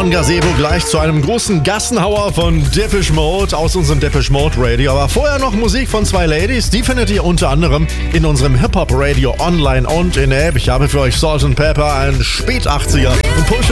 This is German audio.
Don Gazebo gleich zu einem großen Gassenhauer von Depeche Mode aus unserem Depeche Mode Radio. Aber vorher noch Musik von zwei Ladies. Die findet ihr unter anderem in unserem Hip-Hop Radio online und in der App. Ich habe für euch Salt & Pepper, ein Spät-80er. Und Push